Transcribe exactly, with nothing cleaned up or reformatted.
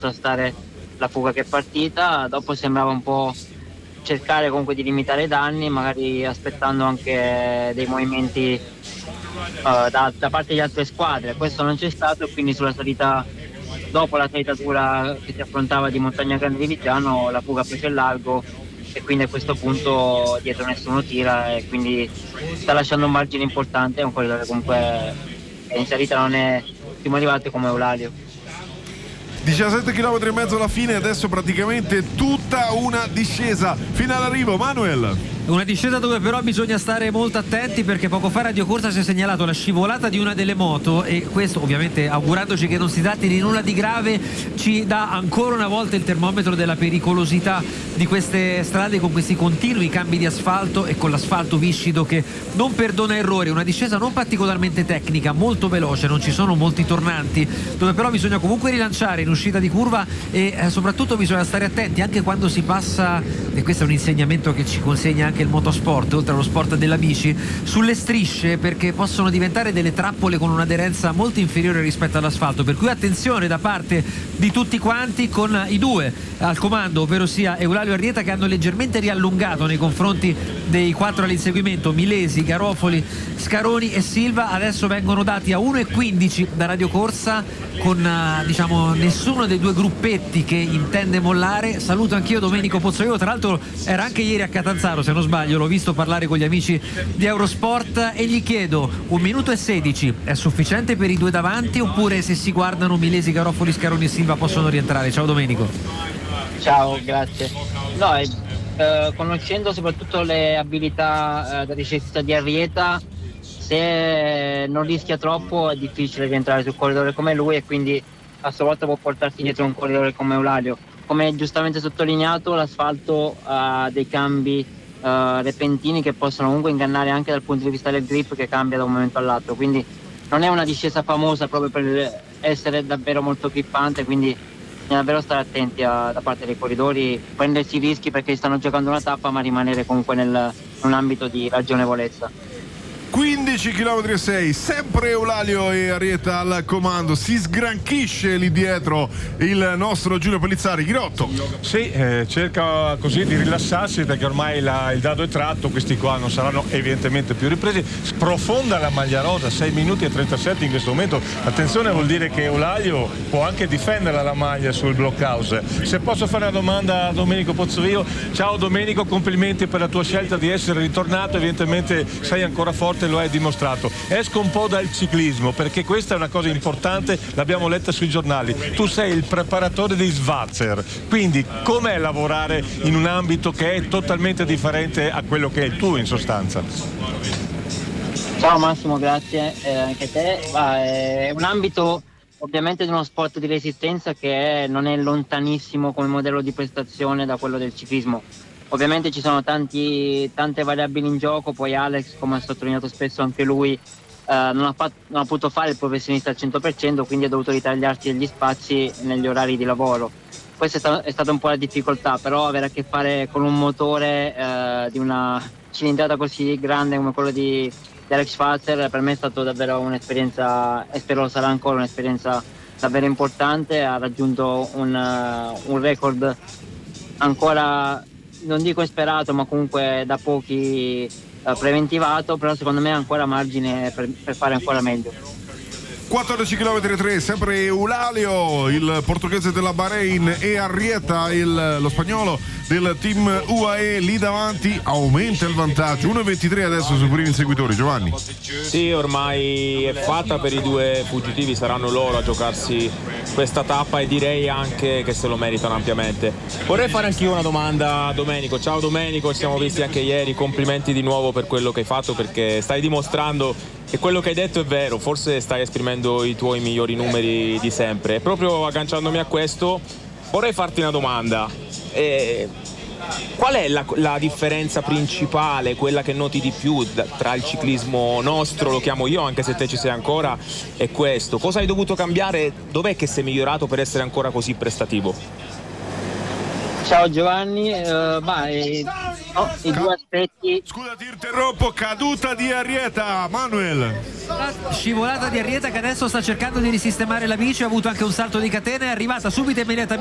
contrastare la fuga che è partita. Dopo sembrava un po' cercare comunque di limitare i danni, magari aspettando anche dei movimenti uh, da, da parte di altre squadre. Questo non c'è stato, quindi sulla salita, dopo la salita dura che si affrontava di Montagna Grande di Viggiano, la fuga prese il largo e quindi a questo punto dietro nessuno tira e quindi sta lasciando un margine importante. È un corridore comunque che in salita non è primo arrivato come Eulario. diciassette chilometri e mezzo alla fine, adesso praticamente tutta una discesa fino all'arrivo. Manuel, una discesa dove però bisogna stare molto attenti, perché poco fa Radio Corsa si è segnalato la scivolata di una delle moto, e questo ovviamente, augurandoci che non si tratti di nulla di grave, ci dà ancora una volta il termometro della pericolosità di queste strade con questi continui cambi di asfalto e con l'asfalto viscido che non perdona errori. Una discesa non particolarmente tecnica, molto veloce, non ci sono molti tornanti, dove però bisogna comunque rilanciare in uscita di curva e eh, soprattutto bisogna stare attenti anche quando si passa, e questo è un insegnamento che ci consegna anche il motorsport, oltre allo sport della bici, sulle strisce, perché possono diventare delle trappole con un'aderenza molto inferiore rispetto all'asfalto, per cui attenzione da parte di tutti quanti, con i due al comando, ovvero sia Eulario Arrieta, che hanno leggermente riallungato nei confronti dei quattro all'inseguimento, Milesi, Garofoli, Scaroni e Silva. Adesso vengono dati a uno e quindici da Radio Corsa, con diciamo nessuno dei due gruppetti che intende mollare. Saluto anch'io Domenico Pozzoio, tra l'altro era anche ieri a Catanzaro se non sbaglio, l'ho visto parlare con gli amici di Eurosport, e gli chiedo: un minuto e sedici è sufficiente per i due davanti, oppure se si guardano Milesi, Garofoli, Scaroni e Silva possono rientrare? Ciao Domenico. Ciao, grazie. No, eh, eh, conoscendo soprattutto le abilità eh, da ricevista di Arrieta, se non rischia troppo è difficile rientrare sul corridore come lui, e quindi a sua volta può portarsi dietro un corridore come Eulario. Come giustamente sottolineato, l'asfalto ha dei cambi uh, repentini che possono comunque ingannare anche dal punto di vista del grip, che cambia da un momento all'altro, quindi non è una discesa famosa proprio per essere davvero molto grippante, quindi bisogna davvero stare attenti a, da parte dei corridori, prendersi i rischi perché stanno giocando una tappa, ma rimanere comunque nel, in un ambito di ragionevolezza. quindici chilometri e sei, sempre Eulario e Arrieta al comando. Si sgranchisce lì dietro il nostro Giulio Pellizzari. Ghirotto. Sì, eh, cerca così di rilassarsi, perché ormai la, il dado è tratto, questi qua non saranno evidentemente più ripresi. Sprofonda la maglia rosa, sei minuti e trentasette in questo momento. Attenzione, vuol dire che Eulario può anche difenderla la maglia sul blockhouse. Se posso fare una domanda a Domenico Pozzovio. Ciao Domenico, complimenti per la tua scelta di essere ritornato, evidentemente sei ancora forte, lo hai dimostrato. Esco un po' dal ciclismo, perché questa è una cosa importante, l'abbiamo letta sui giornali. Tu sei il preparatore di Schwarzer, quindi com'è lavorare in un ambito che è totalmente differente a quello che è il tuo in sostanza? Ciao Massimo, grazie, eh, anche a te. Va, è un ambito ovviamente di uno sport di resistenza che è, non è lontanissimo come modello di prestazione da quello del ciclismo. Ovviamente ci sono tanti, tante variabili in gioco, poi Alex, come ha sottolineato spesso anche lui, eh, non, ha fatto, non ha potuto fare il professionista al cento per cento, quindi ha dovuto ritagliarsi degli spazi negli orari di lavoro. Questa è, sta, è stata un po' la difficoltà, però avere a che fare con un motore eh, di una cilindrata così grande come quello di, di Alex Schwarzer, per me è stato davvero un'esperienza, e spero sarà ancora un'esperienza davvero importante. Ha raggiunto un, uh, un record ancora, non dico sperato, ma comunque da pochi eh, preventivato, però secondo me ha ancora margine per, per fare ancora meglio. quattordici chilometri e tre, sempre Eulario, il portoghese della Bahrain, e Arrieta, il, lo spagnolo del team U A E. Lì davanti aumenta il vantaggio, uno e ventitré adesso sui primi inseguitori. Giovanni. Sì, ormai è fatta per i due fuggitivi, saranno loro a giocarsi questa tappa, e direi anche che se lo meritano ampiamente. Vorrei fare anch'io una domanda a Domenico. Ciao Domenico, ci siamo visti anche ieri, complimenti di nuovo per quello che hai fatto, perché stai dimostrando che quello che hai detto è vero, forse stai esprimendo i tuoi migliori numeri di sempre. E proprio agganciandomi a questo vorrei farti una domanda. Eh, qual è la, la differenza principale, quella che noti di più da, tra il ciclismo nostro, lo chiamo io anche se te ci sei ancora, e questo? Cosa hai dovuto cambiare? Dov'è che sei migliorato per essere ancora così prestativo? Ciao Giovanni, eh, bah, eh, no, i due aspetti. Scusa, ti interrompo, caduta di Arrieta, Manuel. Scivolata di Arrieta che adesso sta cercando di risistemare la bici, ha avuto anche un salto di catena, è arrivata subito immediatamente